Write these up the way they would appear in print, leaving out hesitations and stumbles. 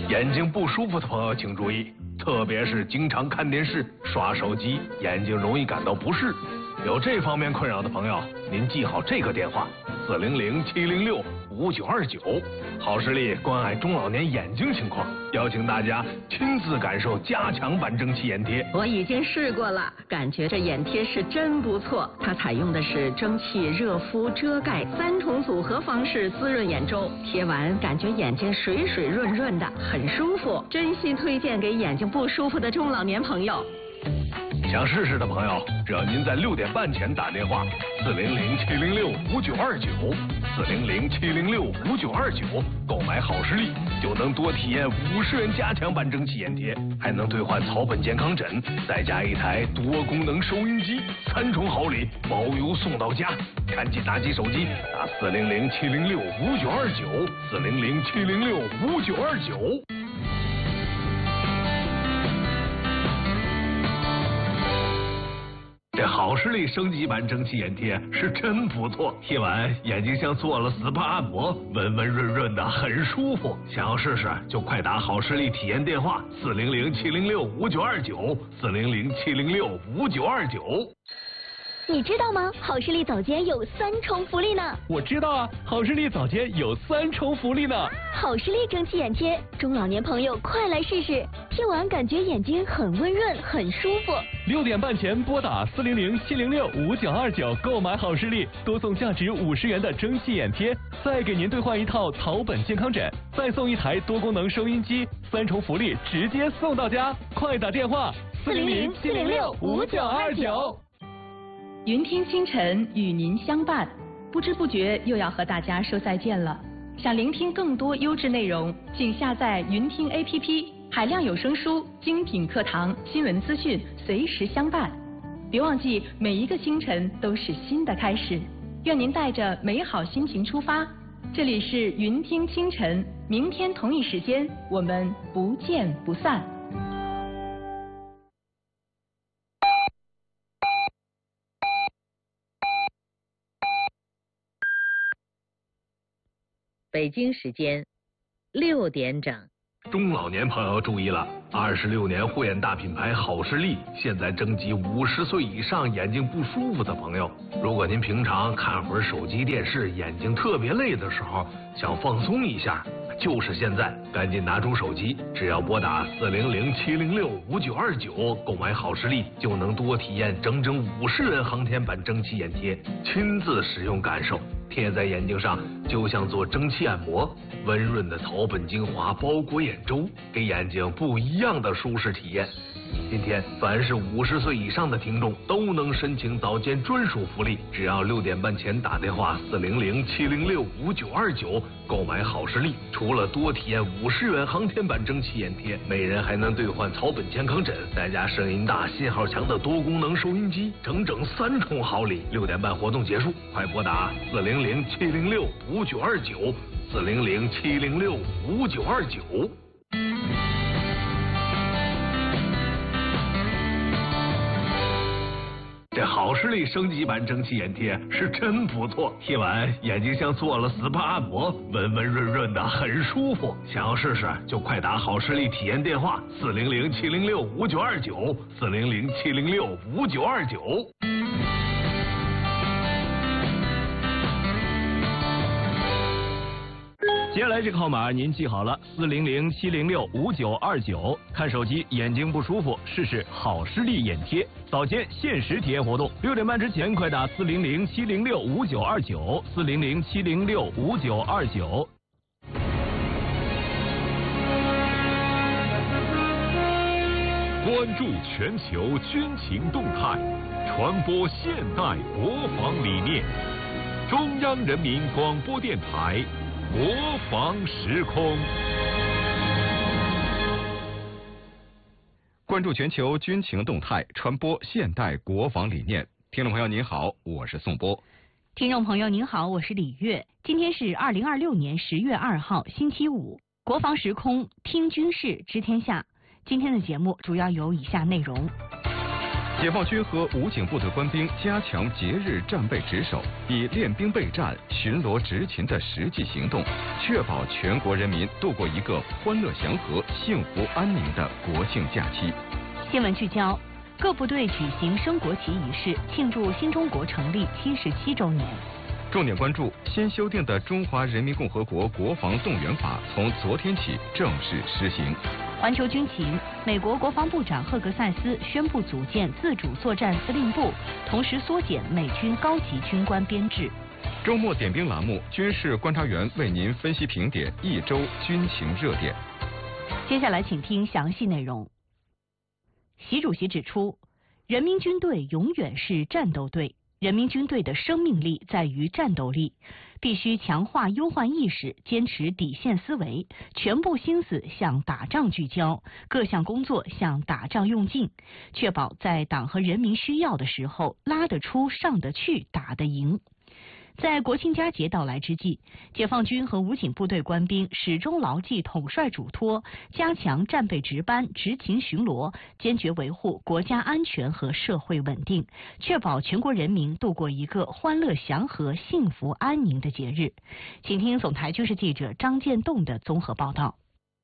眼睛不舒服的朋友请注意，特别是经常看电视、刷手机，眼睛容易感到不适。有这方面困扰的朋友，您记好这个电话：400-706-5929，好视力关爱中老年眼睛情况，邀请大家亲自感受加强版蒸汽眼贴。 我已经试过了，感觉这眼贴是真不错。它采用的是蒸汽、热敷、遮盖3重组合方式滋润眼周，贴完感觉眼睛水水润润的，很舒服。真心推荐给眼睛不舒服的中老年朋友。 想试试的朋友，只要您在6点半前打电话400-706-5929，400-706-5929，购买好视力就能多体验50元加强版蒸汽眼贴，还能兑换草本健康枕，再加一台多功能收音机，3重好礼，包邮送到家。赶紧拿起手机打400-706-5929，400-706-5929。这好视力升级版蒸汽眼贴是真不错，贴完眼睛像做了 SPA 按摩，温温润润的，很舒服。想要试试就快打好视力体验电话400-706-5929，400-706-5929。 你知道吗？好视力早间有3重福利呢。 我知道啊，好视力早间有3重福利呢。 好视力蒸汽眼贴，中老年朋友快来试试，贴完感觉眼睛很温润，很舒服。 6点半前拨打400-706-5929购买好视力，多送价值50元的蒸汽眼贴，再给您兑换一套草本健康枕，再送一台多功能收音机，3重福利直接送到家。快打电话 400-706-5929。 云听清晨与您相伴，不知不觉又要和大家说再见了。想聆听更多优质内容，请下载云听 APP， 海量有声书、精品课堂、新闻资讯随时相伴。别忘记，每一个清晨都是新的开始。愿您带着美好心情出发。这里是云听清晨，明天同一时间我们不见不散。 北京时间6点整。 中老年朋友注意了，26年护眼大品牌好视力现在征集50岁以上眼睛不舒服的朋友。如果您平常看会儿手机电视，眼睛特别累的时候，想放松一下，就是现在，赶紧拿出手机，只要拨打400-706-5929购买好视力，就能多体验整整50元航天版蒸汽眼贴，亲自使用感受。贴在眼睛上就像做蒸汽按摩，温润的草本精华包裹眼周，给眼睛不一样的舒适体验。今天凡是50岁以上的听众都能申请早间专属福利，只要6点半前打电话400-706-5929购买好视力，除了多体验50元航天版蒸汽眼贴，每人还能兑换草本健康枕，再加声音大、信号强的多功能收音机，整整3重好礼。6点半活动结束，快拨打400-706-5929，400-706-5929。这好视力升级版蒸汽眼贴是真不错，贴完眼睛像做了 SPA 按摩，温温润润的，很舒服。想要试试就快打好视力体验电话400-706-5929，400-706-5929。 接下来这个号码您记好了，400-706-5929。看手机眼睛不舒服，试试好视力眼贴，早间限时体验活动，6点半之前快打400-706-5929，400-706-5929。 关注全球军情动态，传播现代国防理念。中央人民广播电台国防时空。 关注全球军情动态，传播现代国防理念。听众朋友您好，我是宋波。 听众朋友您好，我是李月。今天是2026年10月2号星期五，国防时空听军事知天下。今天的节目主要有以下内容： 解放军和武警部队官兵加强节日战备值守，以练兵备战、巡逻执勤的实际行动，确保全国人民度过一个欢乐祥和、幸福安宁的国庆假期。 新闻聚焦：各部队举行升国旗仪式，庆祝新中国成立77周年。 重点关注新修订的《中华人民共和国国防动员法》从昨天起正式施行。 环球军情，美国国防部长赫格塞斯宣布组建自主作战司令部，同时缩减美军高级军官编制。 周末点兵栏目，军事观察员为您分析评点一周军情热点。 接下来请听详细内容。习主席指出，人民军队永远是战斗队。人民军队的生命力在于战斗力，必须强化忧患意识，坚持底线思维，全部心思向打仗聚焦，各项工作向打仗用尽，确保在党和人民需要的时候拉得出、上得去、打得赢。在国庆佳节到来之际，解放军和武警部队官兵始终牢记统帅嘱托，加强战备值班、执勤巡逻，坚决维护国家安全和社会稳定，确保全国人民度过一个欢乐祥和、幸福安宁的节日。请听总台军事记者张建栋的综合报道。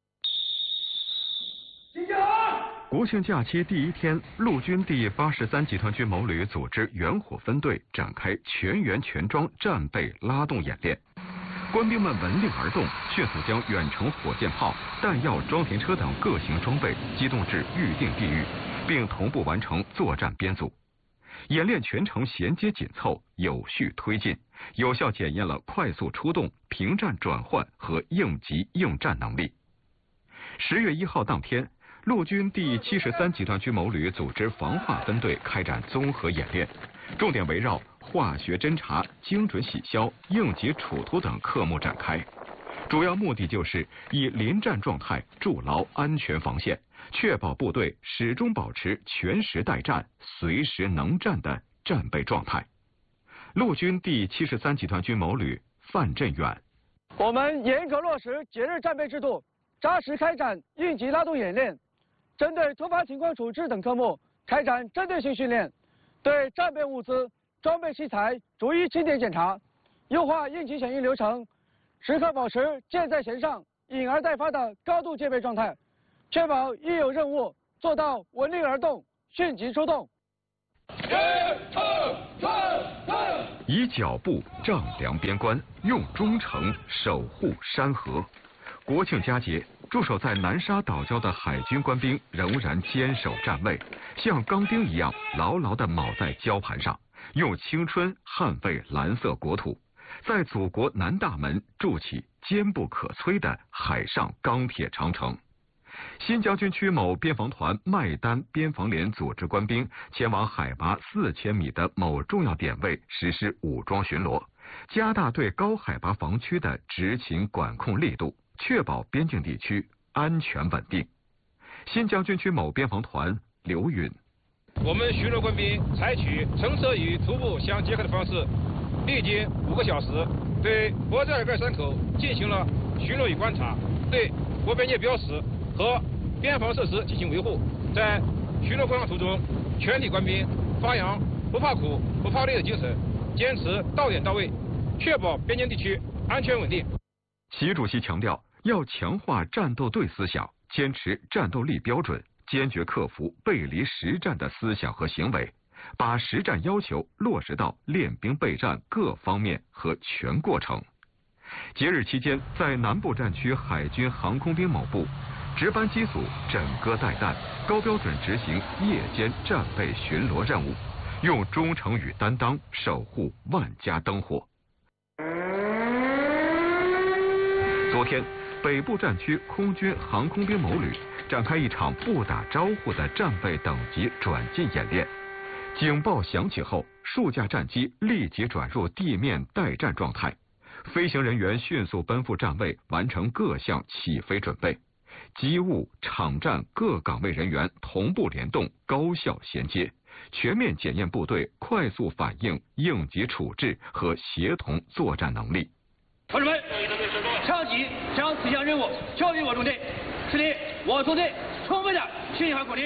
国庆假期第一天，陆军第83集团军某旅组织远火分队展开全员全装战备拉动演练。官兵们闻令而动，迅速将远程火箭炮、弹药装填车等各型装备机动至预定地域，并同步完成作战编组。演练全程衔接紧凑，有序推进，有效检验了快速出动、平战转换和应急应战能力。10月1号当天，陆军第73集团军某旅组织防化分队开展综合演练，重点围绕化学侦察、精准洗消、应急处突等科目展开，主要目的就是以临战状态筑牢安全防线，确保部队始终保持全时待战、随时能战的战备状态。陆军第73集团军某旅范振远： 我们严格落实节日战备制度，扎实开展应急拉动演练，针对突发情况处置等科目开展针对性训练，对战备物资、装备器材逐一清点检查，优化应急响应流程，时刻保持箭在弦上、引而待发的高度戒备状态，确保一有任务做到闻令而动、迅即出动。 以脚步丈量边关，用忠诚守护山河。国庆佳节，驻守在南沙岛礁的海军官兵仍然坚守站位，像钢钉一样牢牢地铆在礁盘上，用青春捍卫蓝色国土，在祖国南大门筑起坚不可摧的海上钢铁长城。新疆军区某边防团麦丹边防连组织官兵前往海拔4000米的某重要点位实施武装巡逻，加大对高海拔防区的执勤管控力度，确保边境地区安全稳定。新疆军区某边防团刘允： 我们巡逻官兵采取乘车与徒步相结合的方式，历经5个小时，对博寨尔盖山口进行了巡逻与观察，对国边界标识和边防设施进行维护。在巡逻观察途中，全体官兵发扬不怕苦、不怕累的精神，坚持到点到位，确保边境地区安全稳定。 习主席强调，要强化战斗队思想，坚持战斗力标准，坚决克服背离实战的思想和行为，把实战要求落实到练兵备战各方面和全过程。节日期间，在南部战区海军航空兵某部，值班机组枕戈待旦，高标准执行夜间战备巡逻任务，用忠诚与担当守护万家灯火。昨天，北部战区空军航空兵某旅展开一场不打招呼的战备等级转进演练。警报响起后，数架战机立即转入地面待战状态，飞行人员迅速奔赴站位，完成各项起飞准备。机务、场站各岗位人员同步联动，高效衔接，全面检验部队快速反应、应急处置和协同作战能力。 同志们，上级将此项任务交给我中队，是对我中队充分的信任和鼓励。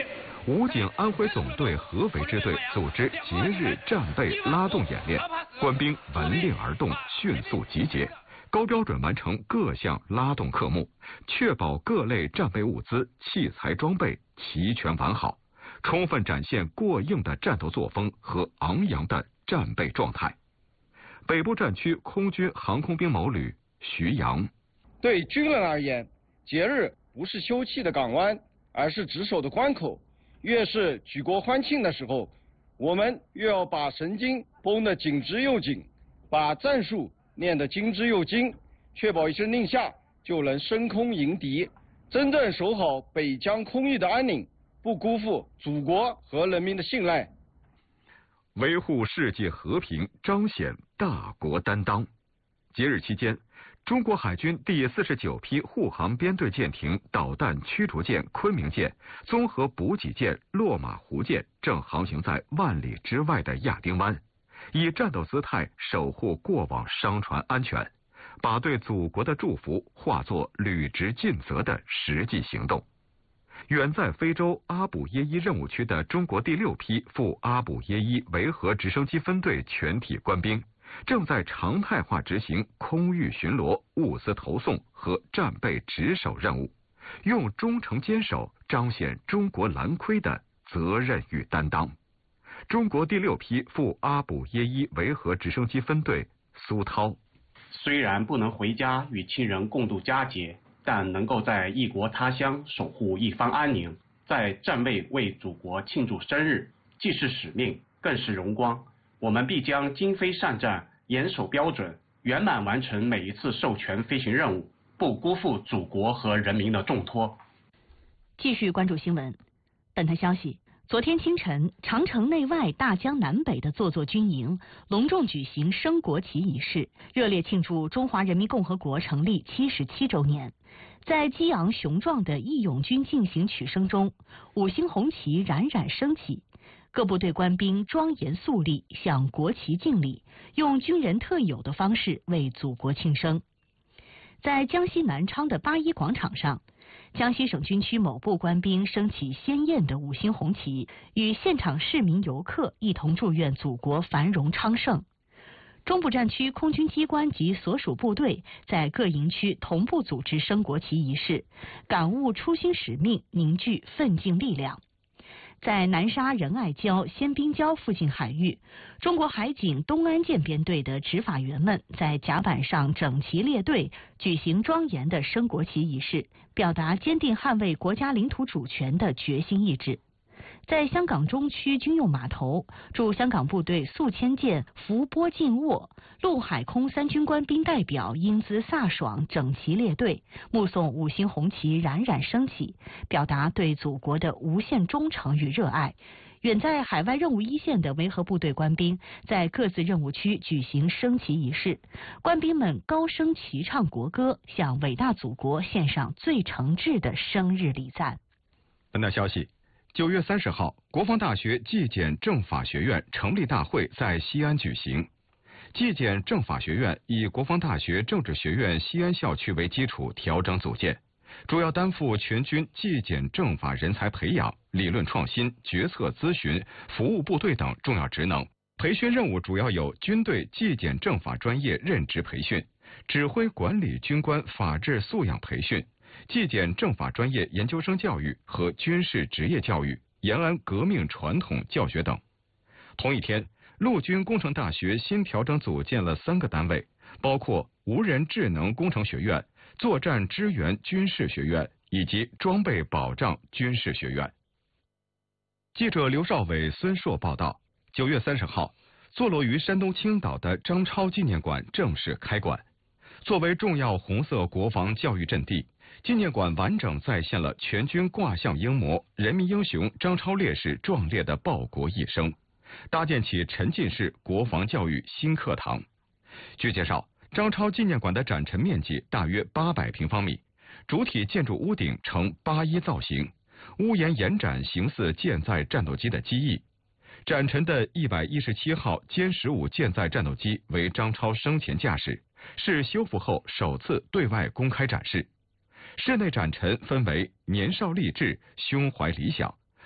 武警安徽总队合肥支队组织节日战备拉动演练，官兵闻令而动，迅速集结，高标准完成各项拉动科目，确保各类战备物资、器材装备齐全完好，充分展现过硬的战斗作风和昂扬的战备状态。北部战区空军航空兵某旅徐阳： 对军人而言，节日不是休憩的港湾，而是值守的关口。越是举国欢庆的时候，我们越要把神经绷得紧之又紧，把战术练得精之又精，确保一声令下就能升空迎敌，真正守好北疆空域的安宁，不辜负祖国和人民的信赖。 维护世界和平，彰显大国担当。节日期间，中国海军第49批护航编队舰艇导弹驱逐舰昆明舰、综合补给舰落马湖舰正航行在万里之外的亚丁湾，以战斗姿态守护过往商船安全，把对祖国的祝福化作履职尽责的实际行动。远在非洲阿卜耶伊任务区的中国第6批赴阿卜耶伊维和直升机分队全体官兵，正在常态化执行空域巡逻、物资投送和战备值守任务，用忠诚坚守彰显中国蓝盔的责任与担当。中国第6批赴阿卜耶伊维和直升机分队苏涛： 虽然不能回家与亲人共度佳节，但能够在异国他乡守护一方安宁，在站位为祖国庆祝生日，既是使命，更是荣光。我们必将今非上战，严守标准，圆满完成每一次授权飞行任务，不辜负祖国和人民的重托。 继续关注新闻。本台消息，昨天清晨，长城内外、大江南北的座座军营隆重举行升国旗仪式，热烈庆祝中华人民共和国成立77周年。在激昂雄壮的义勇军进行曲声中，5星红旗冉冉升起，各部队官兵庄严肃立，向国旗敬礼，用军人特有的方式为祖国庆生。在江西南昌的八一广场上，江西省军区某部官兵升起鲜艳的5星红旗，与现场市民游客一同祝愿祖国繁荣昌盛。中部战区空军机关及所属部队在各营区同步组织升国旗仪式，感悟初心使命，凝聚奋进力量。在南沙仁爱礁、仙滨礁附近海域，中国海警东安舰编队的执法员们在甲板上整齐列队，举行庄严的升国旗仪式，表达坚定捍卫国家领土主权的决心意志。在香港中区军用码头，驻香港部队宿迁舰伏波静卧，陆海空3军官兵代表英姿飒爽，整齐列队，目送5星红旗冉冉升起，表达对祖国的无限忠诚与热爱。远在海外任务一线的维和部队官兵在各自任务区举行升旗仪式，官兵们高声齐唱国歌，向伟大祖国献上最诚挚的生日礼赞。 本台消息，9月30号，国防大学纪检政法学院成立大会在西安举行。纪检政法学院以国防大学政治学院西安校区为基础调整组建，主要担负全军纪检政法人才培养、理论创新、决策咨询、服务部队等重要职能。培训任务主要有军队纪检政法专业任职培训、指挥管理军官法治素养培训、纪检政法专业研究生教育和军事职业教育、延安革命传统教学等。同一天，陆军工程大学新调整组建了3个单位，包括无人智能工程学院、作战支援军事学院以及装备保障军事学院。记者刘少伟、孙硕报道，9月30号，坐落于山东青岛的张超纪念馆正式开馆。作为重要红色国防教育阵地，纪念馆完整再现了全军挂像英模、人民英雄张超烈士壮烈的报国一生，搭建起沉浸式国防教育新课堂。据介绍，张超纪念馆的展陈面积大约800平方米，主体建筑屋顶呈81造型，屋檐延展形似舰载战斗机的机翼。展陈的117号歼15舰载战斗机为张超生前驾驶，是修复后首次对外公开展示。室内展陈分为年少励志、胸怀理想、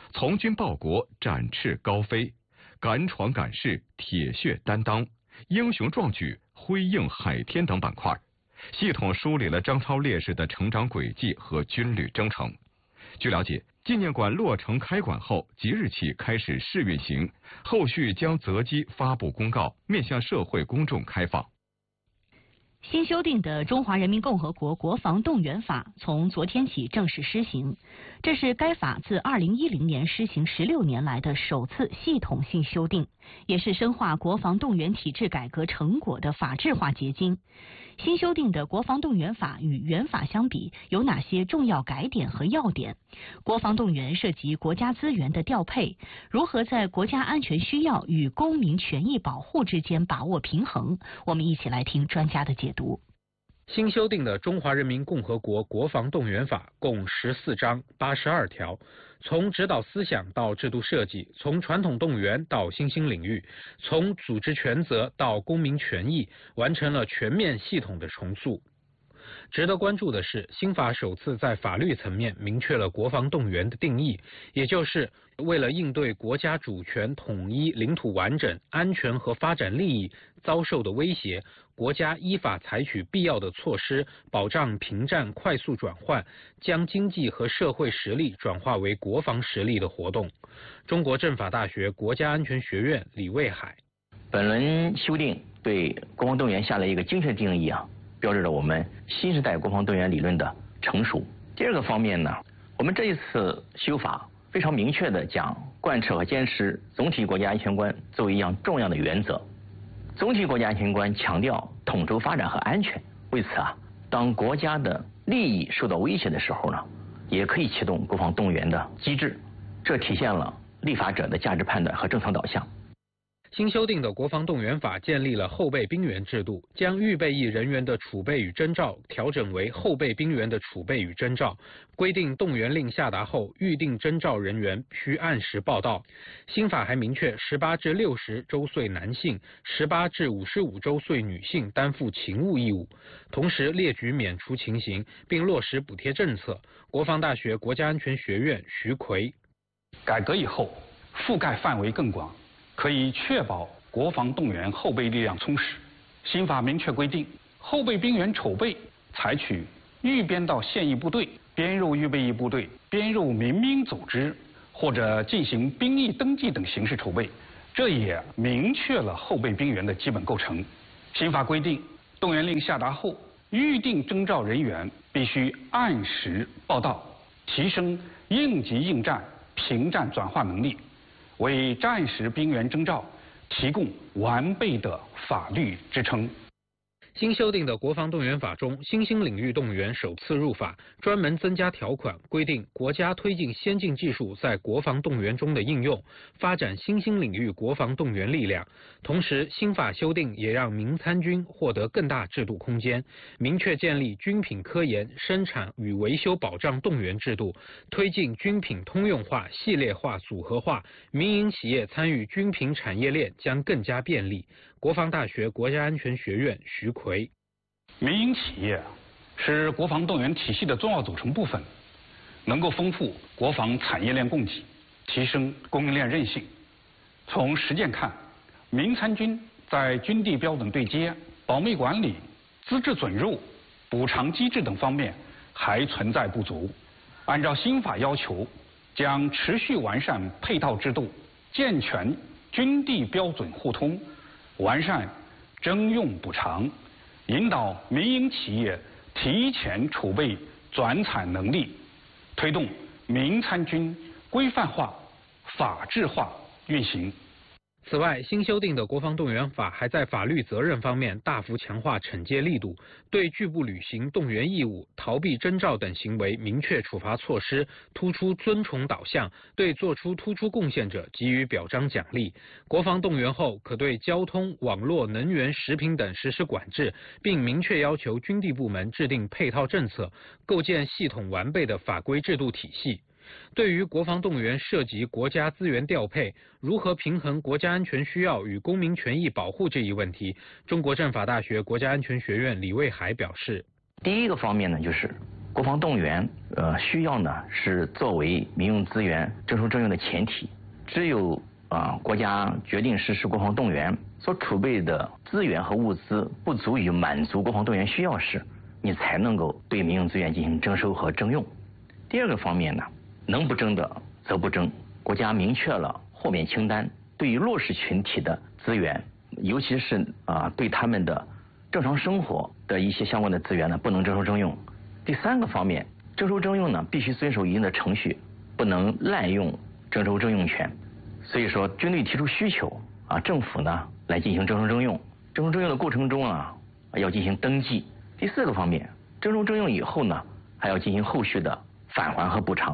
从军报国，展翅高飞，敢闯敢试，铁血担当，英雄壮举，辉映海天等板块，系统梳理了张超烈士的成长轨迹和军旅征程。据了解，纪念馆落成开馆后，即日起开始试运行，后续将择机发布公告，面向社会公众开放。 新修订的《中华人民共和国国防动员法》从昨天起正式施行，这是该法自2010年施行16年来的首次系统性修订，也是深化国防动员体制改革成果的法制化结晶。新修订的国防动员法与原法相比，有哪些重要改点和要点？国防动员涉及国家资源的调配，如何在国家安全需要与公民权益保护之间把握平衡？我们一起来听专家的解读。 新修订的《中华人民共和国国防动员法》共14章82条，从指导思想到制度设计，从传统动员到新兴领域，从组织权责到公民权益，完成了全面系统的重塑。值得关注的是，新法首次在法律层面明确了国防动员的定义，也就是为了应对国家主权统一、领土完整、安全和发展利益遭受的威胁，国家依法采取必要的措施，保障平战快速转换，将经济和社会实力转化为国防实力的活动。中国政法大学国家安全学院李卫海： 本轮修订对国防动员下了一个精确定义标志着我们新时代国防动员理论的成熟。第二个方面呢，我们这一次修法非常明确地讲贯彻和坚持总体国家安全观作为一样重要的原则。总体国家安全观强调统筹发展和安全，为此当国家的利益受到威胁的时候呢，也可以启动国防动员的机制，这体现了立法者的价值判断和政策导向。 新修订的国防动员法建立了后备兵员制度，将预备役人员的储备与征召调整为后备兵员的储备与征召，规定动员令下达后，预定征召人员需按时报到。新法还明确18至60周岁男性、18至55周岁女性担负勤务义务，同时列举免除情形，并落实补贴政策。国防大学国家安全学院徐奎： 改革以后，覆盖范围更广，可以确保国防动员后备力量充实。新法明确规定，后备兵员筹备采取预编到现役部队、编入预备役部队、编入民兵组织或者进行兵役登记等形式筹备，这也明确了后备兵员的基本构成。新法规定，动员令下达后，预定征召人员必须按时报到，提升应急应战、平战转化能力，为战时兵员征召提供完备的法律支撑。 新修订的国防动员法中，新兴领域动员首次入法，专门增加条款，规定国家推进先进技术在国防动员中的应用，发展新兴领域国防动员力量。同时，新法修订也让民参军获得更大制度空间，明确建立军品科研、生产与维修保障动员制度，推进军品通用化、系列化、组合化，民营企业参与军品产业链将更加便利。国防大学国家安全学院徐奎： 民营企业是国防动员体系的重要组成部分，能够丰富国防产业链供给，提升供应链韧性。从实践看，民参军在军地标准对接、保密管理、资质准入、补偿机制等方面还存在不足。按照新法要求，将持续完善配套制度，健全军地标准互通，完善征用补偿，引导民营企业提前储备转产能力，推动民参军规范化、法治化运行。 此外，新修订的国防动员法还在法律责任方面大幅强化惩戒力度，对拒不履行动员义务、逃避征召等行为明确处罚措施，突出尊崇导向，对做出突出贡献者给予表彰奖励。国防动员后，可对交通、网络、能源、食品等实施管制，并明确要求军地部门制定配套政策，构建系统完备的法规制度体系。对于国防动员涉及国家资源调配，如何平衡国家安全需要与公民权益保护这一问题，中国政法大学国家安全学院李卫海表示： 第一个方面呢，就是国防动员需要呢是作为民用资源征收征用的前提，只有国家决定实施国防动员所储备的资源和物资不足以满足国防动员需要时，你才能够对民用资源进行征收和征用。第二个方面呢，能不征的则不征，国家明确了豁免清单，对于弱势群体的资源，尤其是对他们的正常生活的一些相关的资源呢，不能征收征用。第三个方面，征收征用呢必须遵守一定的程序，不能滥用征收征用权。所以说，军队提出需求政府呢来进行征收征用。征收征用的过程中要进行登记。第四个方面，征收征用以后呢，还要进行后续的返还和补偿。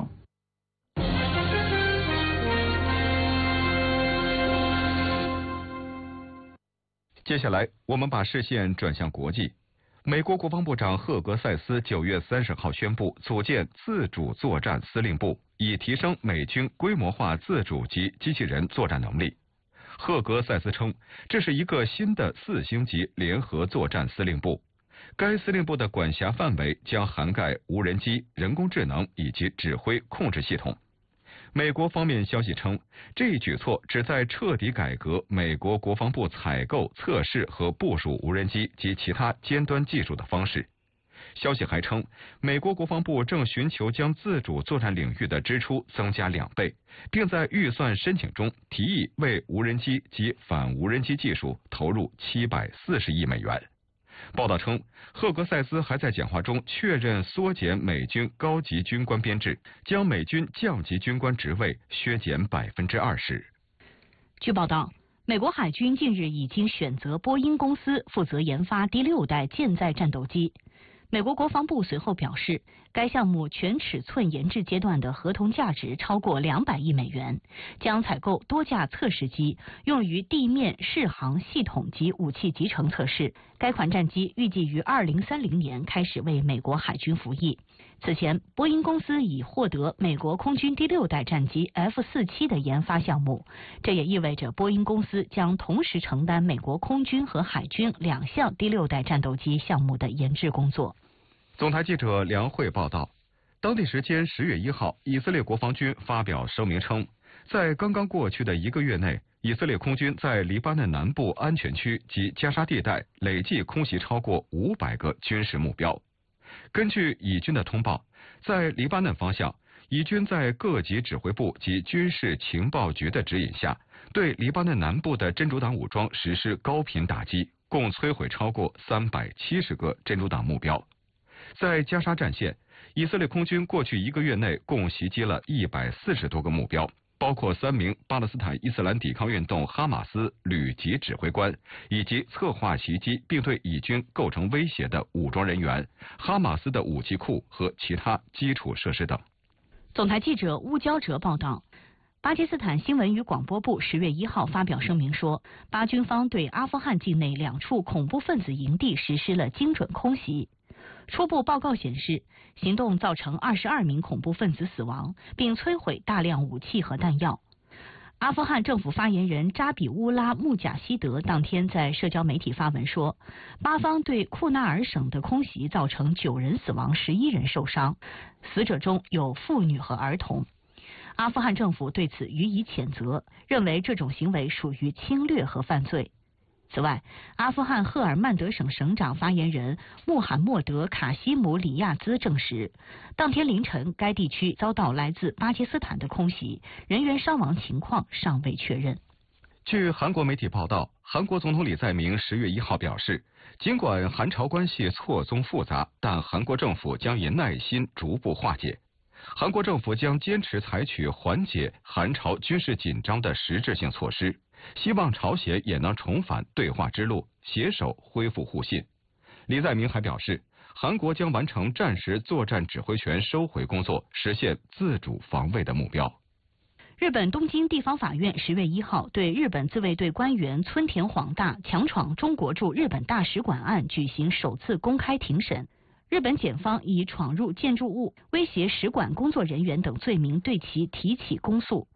接下来，我们把视线转向国际。美国国防部长赫格塞斯9月30号宣布组建自主作战司令部，以提升美军规模化自主级机器人作战能力。赫格塞斯称，这是一个新的4星级联合作战司令部。该司令部的管辖范围将涵盖无人机、人工智能以及指挥控制系统。美国方面消息称，这一举措旨在彻底改革美国国防部采购、测试和部署无人机及其他尖端技术的方式。消息还称，美国国防部正寻求将自主作战领域的支出增加2倍，并在预算申请中提议为无人机及反无人机技术投入740亿美元。报道称，赫格塞斯还在讲话中确认缩减美军高级军官编制，将美军降级军官职位削减20%。 据报道，美国海军近日已经选择波音公司负责研发第6代舰载战斗机。美国国防部随后表示，该项目全尺寸研制阶段的合同价值超过200亿美元，将采购多架测试机，用于地面适航系统及武器集成测试。该款战机预计于2030年开始为美国海军服役。此前，波音公司已获得美国空军第6代战机 F-47的研发项目，这也意味着波音公司将同时承担美国空军和海军2项第6代战斗机项目的研制工作。 总台记者梁慧报道，当地时间10月1号，以色列国防军发表声明称，在刚刚过去的1个月内，以色列空军在黎巴嫩南部安全区及加沙地带累计空袭超过500个军事目标。根据以军的通报，在黎巴嫩方向，以军在各级指挥部及军事情报局的指引下，对黎巴嫩南部的真主党武装实施高频打击，共摧毁超过370个真主党目标。在加沙战线，以色列空军过去1个月内共袭击了140多个目标，包括3名巴勒斯坦伊斯兰抵抗运动哈马斯旅级指挥官，以及策划袭击并对以军构成威胁的武装人员、哈马斯的武器库和其他基础设施等。 总台记者乌娇哲报道，巴基斯坦新闻与广播部10月1号发表声明说，巴军方对阿富汗境内2处恐怖分子营地实施了精准空袭。初步报告显示，行动造成22名恐怖分子死亡，并摧毁大量武器和弹药。阿富汗政府发言人扎比乌拉穆贾希德当天在社交媒体发文说，巴方对库纳尔省的空袭造成9人死亡，11人受伤，死者中有妇女和儿童。阿富汗政府对此予以谴责，认为这种行为属于侵略和犯罪。此外，阿富汗赫尔曼德省省长发言人穆罕默德·卡西姆里亚兹证实，当天凌晨该地区遭到来自巴基斯坦的空袭，人员伤亡情况尚未确认。 据韩国媒体报道，韩国总统李在明10月1号表示，尽管韩朝关系错综复杂，但韩国政府将以耐心逐步化解。韩国政府将坚持采取缓解韩朝军事紧张的实质性措施，希望朝鲜也能重返对话之路，携手恢复互信。李在明还表示，韩国将完成战时作战指挥权收回工作，实现自主防卫的目标。 日本东京地方法院10月1号对日本自卫队官员村田晃大强闯中国驻日本大使馆案举行首次公开庭审。日本检方以闯入建筑物、威胁使馆工作人员等罪名对其提起公诉。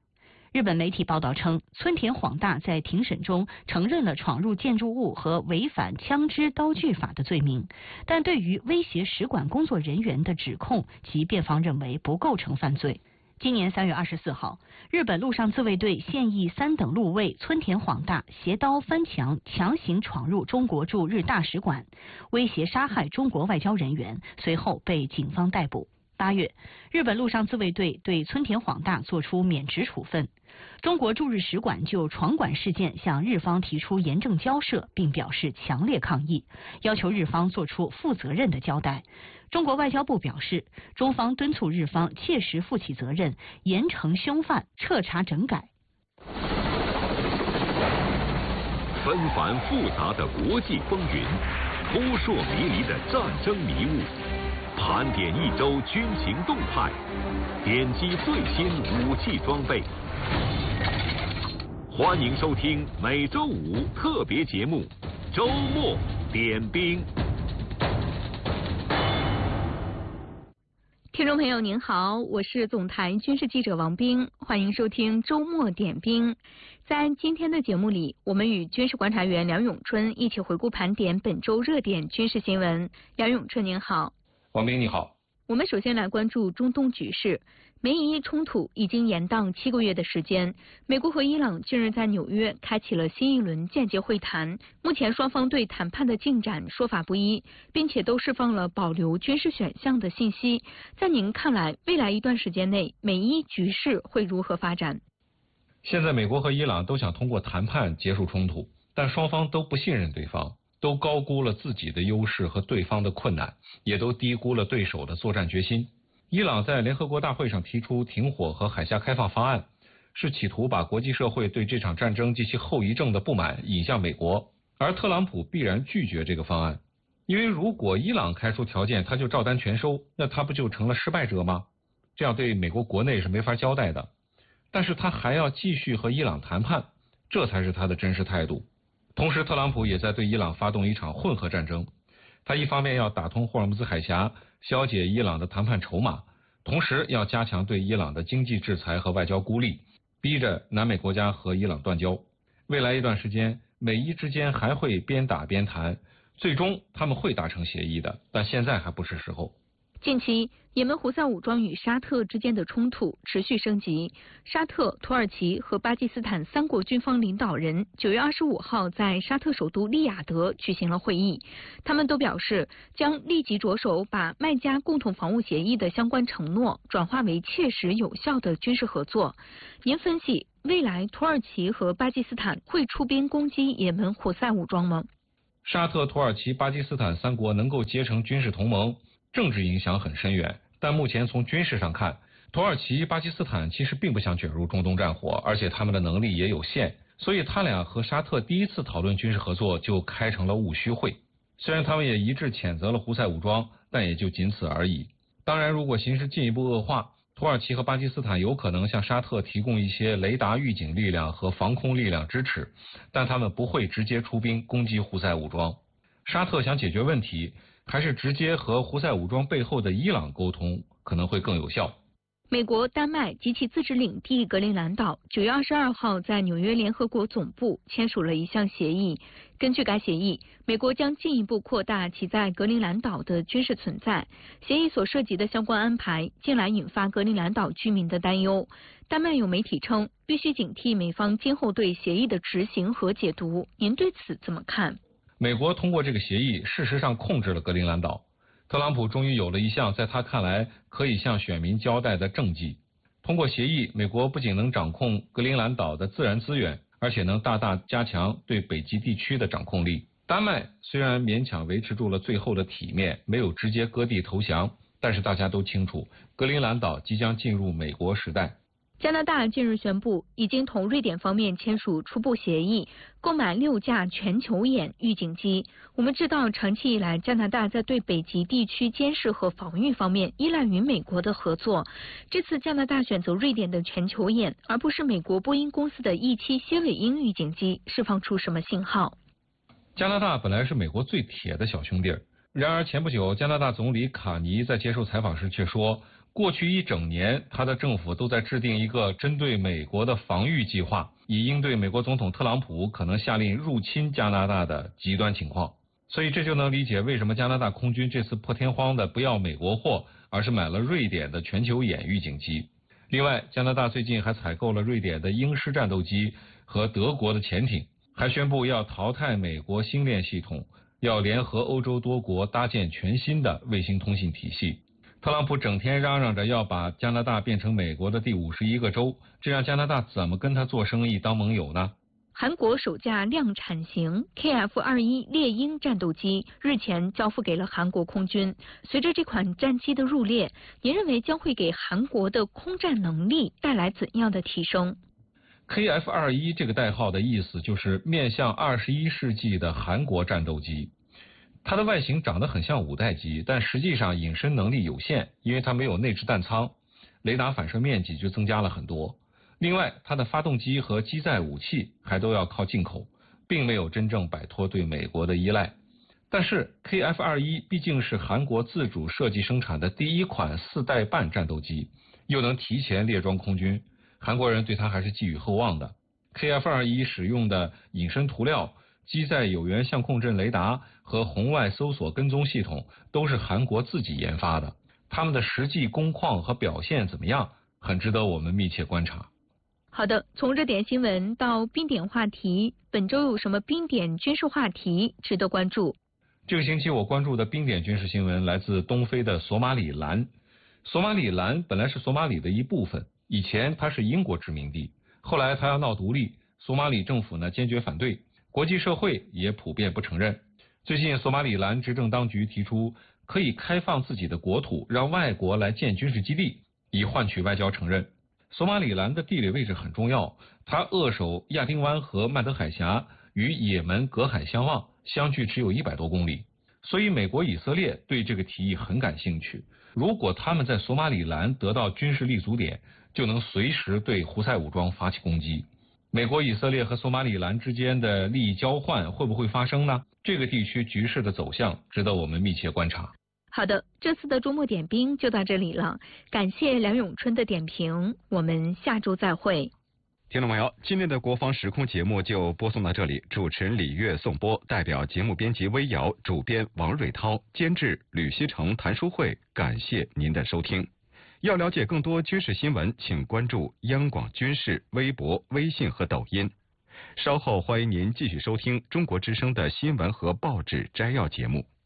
日本媒体报道称，村田晃大在庭审中承认了闯入建筑物和违反枪支刀具法的罪名，但对于威胁使馆工作人员的指控，其辩方认为不构成犯罪。今年3月24号，日本陆上自卫队现役3等陆尉村田晃大携刀翻墙，强行闯入中国驻日大使馆，威胁杀害中国外交人员，随后被警方逮捕。8月，日本陆上自卫队对村田晃大作出免职处分。中国驻日使馆就闯馆事件向日方提出严正交涉，并表示强烈抗议，要求日方做出负责任的交代。中国外交部表示，中方敦促日方切实负起责任，严惩凶犯，彻查整改。 纷繁复杂的国际风云，扑朔迷离的战争迷雾，盘点一周军情动态，点击最新武器装备。欢迎收听每周五特别节目《周末点兵》。 听众朋友您好，我是总台军事记者王冰，欢迎收听周末点兵。在今天的节目里，我们与军事观察员梁永春一起回顾盘点本周热点军事新闻。梁永春您好。 王冰你好。 我们首先来关注中东局势。梅伊冲突已经延宕7个月的时间，美国和伊朗近日在纽约开启了新一轮间接会谈，目前双方对谈判的进展说法不一，并且都释放了保留军事选项的信息。在您看来，未来一段时间内美伊局势会如何发展？ 现在美国和伊朗都想通过谈判结束冲突，但双方都不信任对方，都高估了自己的优势和对方的困难，也都低估了对手的作战决心。伊朗在联合国大会上提出停火和海峡开放方案，是企图把国际社会对这场战争及其后遗症的不满引向美国，而特朗普必然拒绝这个方案，因为如果伊朗开出条件他就照单全收，那他不就成了失败者吗？这样对美国国内是没法交代的。但是他还要继续和伊朗谈判，这才是他的真实态度。同时特朗普也在对伊朗发动一场混合战争，他一方面要打通霍尔木兹海峡，消解伊朗的谈判筹码，同时要加强对伊朗的经济制裁和外交孤立，逼着南美国家和伊朗断交。未来一段时间，美伊之间还会边打边谈，最终他们会达成协议的，但现在还不是时候。 近期，也门胡塞武装与沙特之间的冲突持续升级。沙特、土耳其和巴基斯坦3国军方领导人9月25号在沙特首都利雅得举行了会议，他们都表示将立即着手把麦加共同防务协议的相关承诺转化为切实有效的军事合作。您分析，未来土耳其和巴基斯坦会出兵攻击也门胡塞武装吗？ 沙特、土耳其、巴基斯坦3国能够结成军事同盟，政治影响很深远，但目前从军事上看，土耳其、巴基斯坦其实并不想卷入中东战火，而且他们的能力也有限，所以他俩和沙特第一次讨论军事合作就开成了务虚会。虽然他们也一致谴责了胡塞武装，但也就仅此而已。当然，如果形势进一步恶化，土耳其和巴基斯坦有可能向沙特提供一些雷达预警力量和防空力量支持，但他们不会直接出兵攻击胡塞武装。沙特想解决问题，还是直接和胡塞武装背后的伊朗沟通可能会更有效。 美国、丹麦及其自治领地格陵兰岛9月22号在纽约联合国总部签署了一项协议。根据该协议，美国将进一步扩大其在格陵兰岛的军事存在。协议所涉及的相关安排近来引发格陵兰岛居民的担忧。丹麦有媒体称，必须警惕美方今后对协议的执行和解读。您对此怎么看？ 美国通过这个协议，事实上控制了格陵兰岛。特朗普终于有了一项在他看来可以向选民交代的政绩。通过协议，美国不仅能掌控格陵兰岛的自然资源，而且能大大加强对北极地区的掌控力。丹麦虽然勉强维持住了最后的体面，没有直接割地投降，但是大家都清楚，格陵兰岛即将进入美国时代。 加拿大近日宣布，已经同瑞典方面签署初步协议，购买6架全球眼预警机。我们知道，长期以来，加拿大在对北极地区监视和防御方面依赖于美国的合作。这次加拿大选择瑞典的全球眼，而不是美国波音公司的E7蝎尾鹰预警机，释放出什么信号？ 加拿大本来是美国最铁的小兄弟，然而前不久，加拿大总理卡尼在接受采访时却说， 过去一整年，他的政府都在制定一个针对美国的防御计划，以应对美国总统特朗普可能下令入侵加拿大的极端情况。所以这就能理解为什么加拿大空军这次破天荒的不要美国货，而是买了瑞典的全球眼预警机。另外，加拿大最近还采购了瑞典的鹰狮战斗机和德国的潜艇，还宣布要淘汰美国星链系统，要联合欧洲多国搭建全新的卫星通信体系。特朗普整天嚷嚷着要把加拿大变成美国的第51个州，这让加拿大怎么跟他做生意当盟友呢？ 韩国首架量产型 KF-21 猎鹰战斗机日前交付给了韩国空军。随着这款战机的入列，您认为将会给韩国的空战能力带来怎样的提升？ KF-21 这个代号的意思就是面向21世纪的韩国战斗机。它的外形长得很像五代机，但实际上隐身能力有限，因为它没有内置弹舱，雷达反射面积就增加了很多。另外，它的发动机和机载武器还都要靠进口，并没有真正摆脱对美国的依赖。但是 KF-21 毕竟是韩国自主设计生产的第一款4代半战斗机，又能提前列装空军，韩国人对它还是寄予厚望的。KF-21 使用的隐身涂料、机载有源相控阵雷达和红外搜索跟踪系统都是韩国自己研发的，他们的实际工况和表现怎么样，很值得我们密切观察。 好的，从热点新闻到冰点话题，本周有什么冰点军事话题值得关注？ 这个星期我关注的冰点军事新闻来自东非的索马里兰。索马里兰本来是索马里的一部分，以前它是英国殖民地，后来它要闹独立，索马里政府呢坚决反对，国际社会也普遍不承认。最近索马里兰执政当局提出可以开放自己的国土，让外国来建军事基地，以换取外交承认。索马里兰的地理位置很重要，它扼守亚丁湾和曼德海峡，与也门隔海相望，相距只有100多公里。所以美国、以色列对这个提议很感兴趣。如果他们在索马里兰得到军事立足点，就能随时对胡塞武装发起攻击。美国、以色列和索马里兰之间的利益交换会不会发生呢？这个地区局势的走向值得我们密切观察。 好的，这次的周末点兵就到这里了，感谢梁永春的点评，我们下周再会。 听众朋友，今天的国防时空节目就播送到这里，主持人李月颂播，代表节目编辑微瑶，主编王瑞涛，监制吕希成、谭书慧，感谢您的收听。要了解更多军事新闻，请关注央广军事微博、微信和抖音。稍后欢迎您继续收听中国之声的新闻和报纸摘要节目。